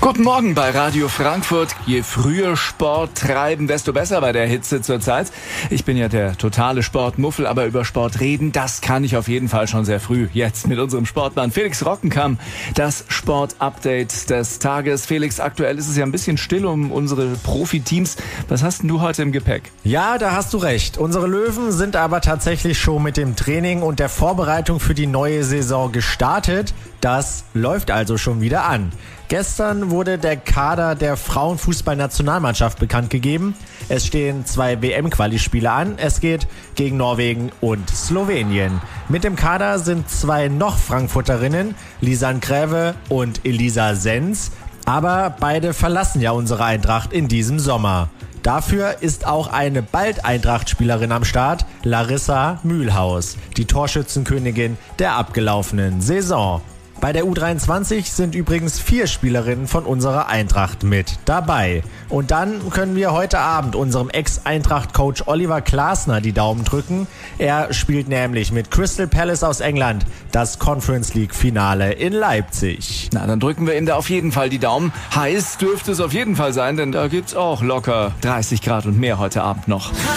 Guten Morgen bei Radio Frankfurt. Je früher Sport treiben, desto besser bei der Hitze zurzeit. Ich bin ja der totale Sportmuffel, aber über Sport reden, das kann ich auf jeden Fall schon sehr früh. Jetzt mit unserem Sportmann Felix Rockenkamm, das Sport-Update des Tages. Felix, aktuell ist es ja ein bisschen still um unsere Profiteams. Was hast denn du heute im Gepäck? Ja, da hast du recht. Unsere Löwen sind aber tatsächlich schon mit dem Training und der Vorbereitung für die neue Saison gestartet. Das läuft also schon wieder an. Gestern wurde der Kader der Frauenfußballnationalmannschaft bekannt gegeben. Es stehen 2 WM-Quali-Spiele an. Es geht gegen Norwegen und Slowenien. Mit dem Kader sind 2 noch Frankfurterinnen, Lisanne Gräve und Elisa Sens. Aber beide verlassen ja unsere Eintracht in diesem Sommer. Dafür ist auch eine bald Eintracht-Spielerin am Start, Larissa Mühlhaus, die Torschützenkönigin der abgelaufenen Saison. Bei der U23 sind übrigens 4 Spielerinnen von unserer Eintracht mit dabei. Und dann können wir heute Abend unserem Ex-Eintracht-Coach Oliver Glasner die Daumen drücken. Er spielt nämlich mit Crystal Palace aus England das Conference League-Finale in Leipzig. Na, dann drücken wir ihm da auf jeden Fall die Daumen. Heiß dürfte es auf jeden Fall sein, denn da gibt's auch locker 30 Grad und mehr heute Abend noch.